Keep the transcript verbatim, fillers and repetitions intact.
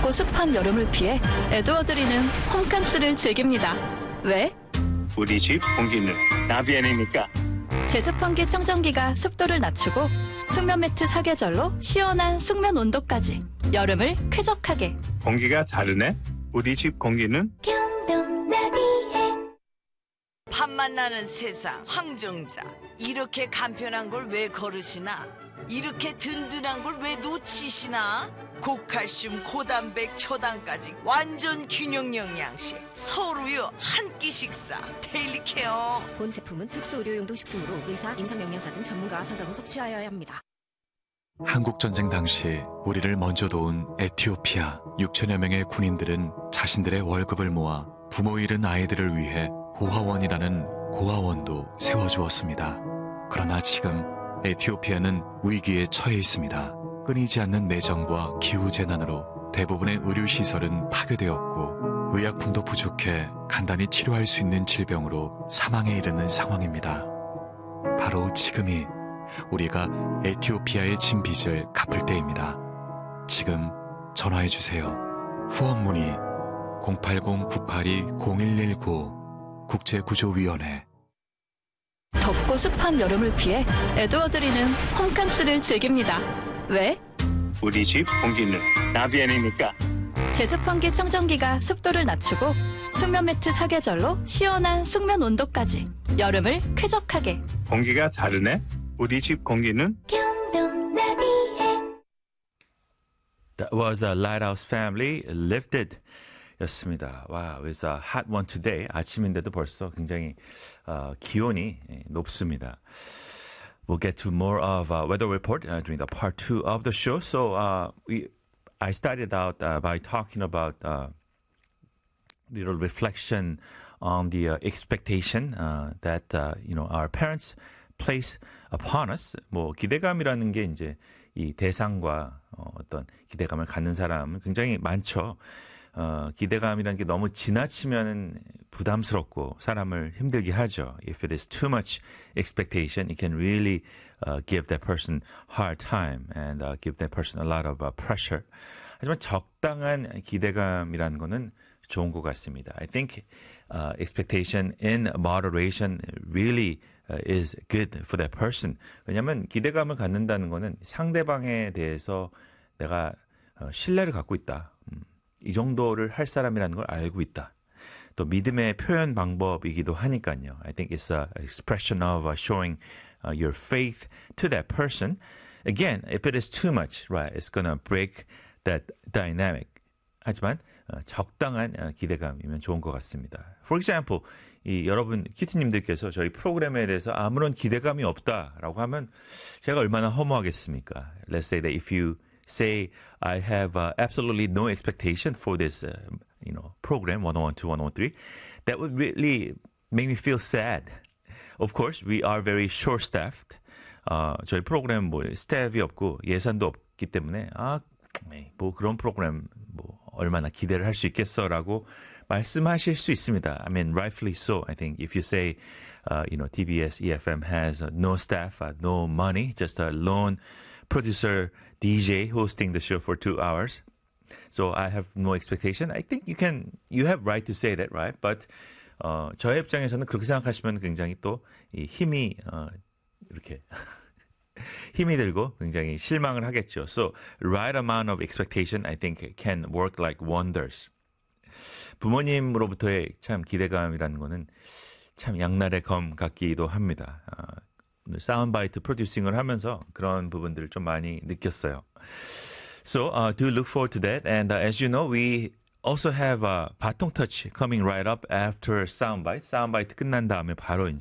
덥고 습한 여름을 피해 에드워드리는 홈캠프를 즐깁니다. 왜? 우리 집 공기는 나비엔이니까. 제습환기 청정기가 습도를 낮추고 숙면 매트 사계절로 시원한 숙면 온도까지 여름을 쾌적하게. 공기가 다르네. 우리 집 공기는 밥만 나는 세상 황정자. 이렇게 간편한 걸 왜 거르시나? 이렇게 든든한 걸 왜 놓치시나? 고칼슘, 고단백, 초당까지 완전 균형 영양식. 서울우유 한 끼 식사. 데일리 케어. 본 제품은 특수 의료용도 식품으로 의사, 임상영양사 등 전문가와 상담 후 섭취하여야 합니다. 한국전쟁 당시 우리를 먼저 도운 에티오피아 육천여 명의 군인들은 자신들의 월급을 모아 부모 잃은 아이들을 위해 고아원이라는 고아원도 세워주었습니다. 그러나 지금 에티오피아는 위기에 처해 있습니다. 끊이지 않는 내정과 기후재난으로 대부분의 의료시설은 파괴되었고 의약품도 부족해 간단히 치료할 수 있는 질병으로 사망에 이르는 상황입니다. 바로 지금이 우리가 에티오피아의 진 빚을 갚을 때입니다. 지금 전화해주세요. 후원 문의 공팔공 구팔이 공일일구 국제구조위원회. 덥고 습한 여름을 피해 에드워드리는 홈캠프를 즐깁니다. 왜? 우리 집 공기는 나비엔이니까. 제습환기 청정기가 습도를 낮추고 숙면 매트 사계절로 시원한 숙면 온도까지 여름을 쾌적하게. 공기가 다르네. 우리 집 공기는 That was a Lighthouse Family Lifted 였습니다. 와, wow, it's a hot one today. 아침인데도 벌써 굉장히 uh, 기온이 높습니다. We'll get to more of uh, weather report uh, during the part two of the show. So uh, we, I started out uh, by talking about uh, little reflection on the uh, expectation uh, that uh, you know our parents place upon us. 뭐 기대감이라는 게 이제 이 대상과 어, 어떤 기대감을 갖는 사람은 굉장히 많죠. 어, 기대감이라는 게 너무 지나치면 부담스럽고 사람을 힘들게 하죠. If it is too much expectation, it can really uh, give that person hard time and uh, give that person a lot of uh, pressure. 하지만 적당한 기대감이라는 거는 좋은 것 같습니다. I think uh, expectation in moderation really uh, is good for that person. 왜냐하면 기대감을 갖는다는 거는 상대방에 대해서 내가 어, 신뢰를 갖고 있다. 음. 이 정도를 할 사람이라는 걸 알고 있다. 또 믿음의 표현 방법이기도 하니까요. I think it's an expression of showing your faith to that person. Again, if it is too much, right, it's going to break that dynamic. 하지만 적당한 기대감이면 좋은 것 같습니다. For example, 이 여러분 큐티님들께서 저희 프로그램에 대해서 아무런 기대감이 없다라고 하면 제가 얼마나 허무하겠습니까? Let's say that if you say I have uh, absolutely no expectation for this, uh, you know, program one oh one to one oh three, that would really make me feel sad. Of course, we are very short-staffed. 어, 저희 프로그램 뭐 스텝이 없고 예산도 없기 때문에 아, 뭐 그런 프로그램 뭐 얼마나 기대를 할 수 있겠어라고 말씀하실 수 있습니다. I mean, rightfully so. I think if you say, uh, you know, 티비에스 이에프엠 has uh, no staff, uh, no money, just a lone producer, 디제이 hosting the show for two hours. So I have no expectation. I think you can, you have right to say that, right? But 어, 저의 입장에서는 그렇게 생각하시면 굉장히 또 이 힘이 어, 이렇게 힘이 들고 굉장히 실망을 하겠죠. So right amount of expectation, I think, can work like wonders. 부모님으로부터의 참 기대감이라는 거는 참 양날의 검 같기도 합니다. 어, 사운드바이트 프로듀싱을 하면서 그런 부분들을 좀 많이 느꼈어요. So uh, do look forward to that. And uh, as you know, we also have uh, 바통 터치 coming right up after soundbite. soundbite 끝난 다음에 바로 이제